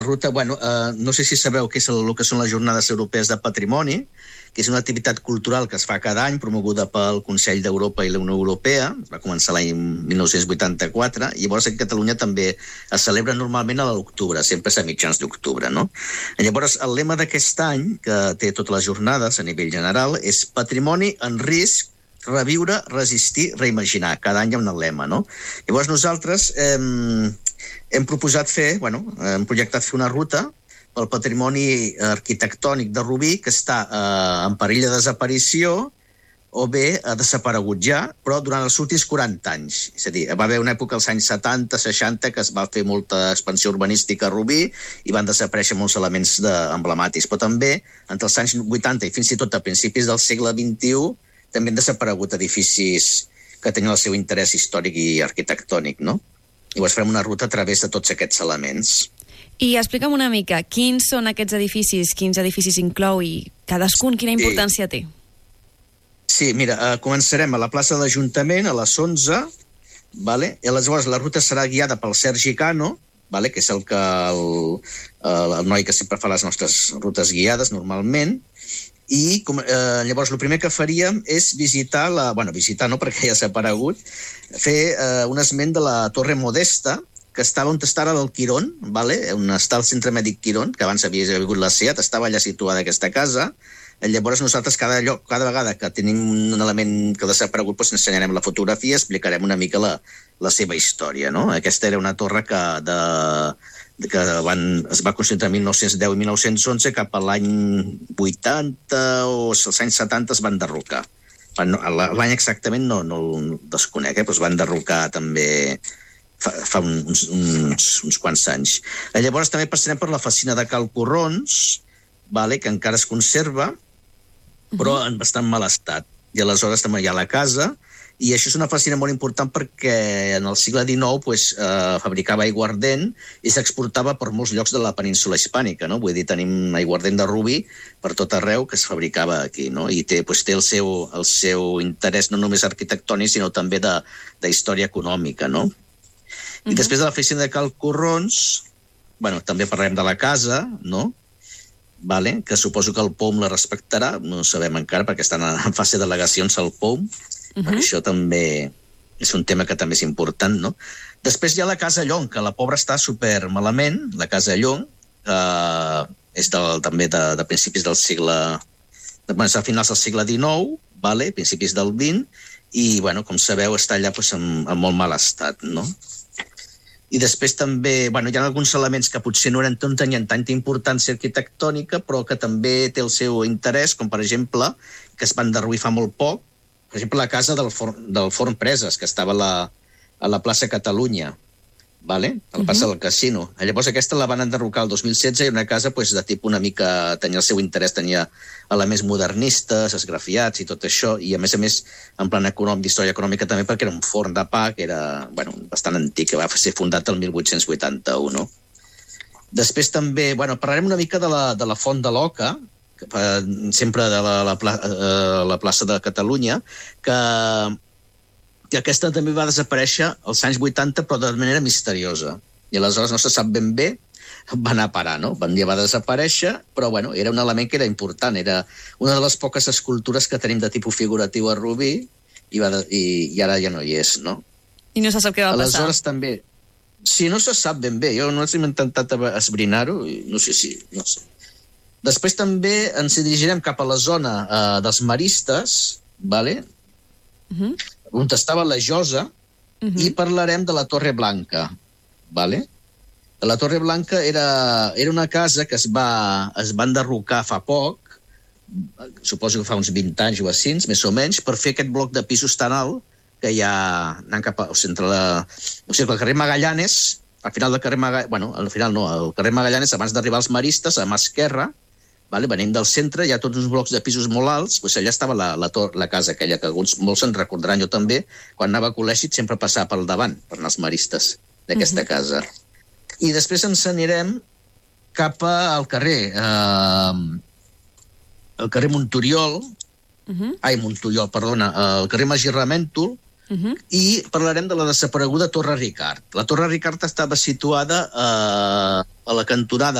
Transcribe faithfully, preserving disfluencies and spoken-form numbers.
ruta, bueno, eh, no sé si sabeu què és el, el que són les Jornades Europees de Patrimoni, que és una activitat cultural que es fa cada any, promoguda pel Consell d'Europa i la Unió Europea. Va començar l'any mil nou-cents vuitanta-quatre, i llavors a Catalunya també es celebra normalment a l'octubre, sempre és a mitjans d'octubre, no? I llavors, el lema d'aquest any, que té totes les jornades a nivell general, és Patrimoni en risc, reviure, resistir, reimaginar. Cada any hi ha un lema, no? Llavors nosaltres eh, hem proposat fer, bueno, hem projectat fer una ruta pel patrimoni arquitectònic de Rubí, que està eh, en perill de desaparició o bé ha desaparegut ja, però durant els últims quaranta anys. És a dir, va haver una època als anys setanta, seixanta, que es va fer molta expansió urbanística a Rubí i van desaparèixer molts elements de, emblemàtics, però també entre els anys vuitanta i fins i tot a principis del segle vint-i-u també han desaparegut edificis que tenien el seu interès històric i arquitectònic, no? Llavors farem una ruta a través de tots aquests elements. I explica'm una mica, quins són aquests edificis, quins edificis inclou i cadascun quina importància té? Sí, mira, uh, començarem a la plaça de l'Ajuntament a les onze, vale? I aleshores la ruta serà guiada pel Sergi Cano, vale? Que és el, que, el, el, el noi que sempre fa les nostres rutes guiades normalment, i com, eh, llavors el primer que faríem és visitar, la, bueno, visitar no perquè ja s'ha aparegut, fer eh, un esment de la Torre Modesta, que estava on està ara el Quirón, vale? On està el Centre Mèdic Quirón, que abans havia hagut la SEAT, estava allà situada aquesta casa. Llavors nosaltres cada, lloc, cada vegada que tenim un element que ha desaparegut, doncs ensenyarem la fotografia, explicarem una mica la, la seva història, no? Aquesta era una torre que, de, que van, es va construir entre mil nou-cents deu i mil nou-cents onze, cap a l'any vuitanta o els anys setanta es van enderrocar. L'any exactament no, no el desconec, eh? Però es van enderrocar també fa, fa uns, uns, uns quants anys. Llavors també passarem per la Fassina de Cal Corrons, vale? Que encara es conserva, però en bastant mal estat. I aleshores també hi ha la casa, i això és una fassina molt important perquè en el segle dinou pues, eh, fabricava aiguardent i s'exportava per molts llocs de la península hispànica, no? Vull dir, tenim aiguardent de Rubí per tot arreu que es fabricava aquí, no? I té, pues, té el, seu, el seu interès no només arquitectònic, sinó també de, de història econòmica, no? I uh-huh. Després de la fassina de Cal Corrons, bueno, també parlarem de la casa, no? Vale? Que suposo que el P O M la respectarà, no ho sabem encara perquè estan en fase de al·legacions al P O M, uh-huh. Això també és un tema que també és important, no? Després hi ha la Casa Llong, que la pobra està super malament, la Casa Llong, que és del, també de, de principis del segle... Bueno, és a finals del segle dinou, vale? Principis del vint, i, bueno, com sabeu, està allà pues, en, en molt mal estat, no? I després també, bueno, hi ha alguns elements que potser no eren no tenien tanta importància arquitectònica, però que també té el seu interès, com per exemple, que es van derruir fa molt poc, per exemple, la casa del Forn, del Forn Preses, que estava a la, a la plaça Catalunya, vale? Al pas del casino. Llavors aquesta la van enderrocar el dos mil setze i una casa pues, de tipus una mica, tenia el seu interès, tenia elements modernistes, esgrafiats i tot això, i a més a més en plan econòmic, d'història econòmica també, perquè era un forn de pa que era bueno, bastant antic, que va ser fundat el mil vuit-cents vuitanta-u, no? Després també, bueno, parlarem una mica de la, de la Font de l'Oca, sempre de la, la, pla, eh, la plaça de Catalunya, que que aquesta també va desaparèixer als anys vuitanta, però de manera misteriosa. I aleshores no se sap ben bé, va anar a parar, no? Un dia va desaparèixer, però bueno, era un element que era important. Era una de les poques escultures que tenim de tipus figuratiu a Rubí i, va de, i, i ara ja no hi és, no? I no se sap què va aleshores, passar. Aleshores també... Sí, no se sap ben bé. Jo no hem intentat esbrinar-ho, no sé si... No sé. Després també ens dirigirem cap a la zona eh, dels maristes, vale? Uh-huh. On estava la Josa, uh-huh. I parlarem de la Torre Blanca. Vale? La Torre Blanca era, era una casa que es va, es va enderrocar fa poc, suposo que fa uns vint anys o així, més o menys, per fer aquest bloc de pisos tan alt que hi ha anant cap a, o sigui, entre la, o sigui, el carrer Magallanes, al final del carrer Magallanes, bueno, al final no, al carrer Magallanes, abans d'arribar als maristes, a mà esquerra, vale? Venint del centre, hi ha tots uns blocs de pisos molt alts, doncs allà estava la, la, tor- la casa aquella, que alguns molts se'n recordaran, jo també, quan anava a col·legi sempre passava pel davant, per anar als maristes d'aquesta uh-huh. casa. I després ens anirem cap al carrer, eh, el carrer Montoriol, uh-huh. ai, Montoriol, perdona, el carrer Magí Ramèntol, Uh-huh. i parlarem de la desapareguda Torre Ricard. La Torre Ricard estava situada eh, a la cantonada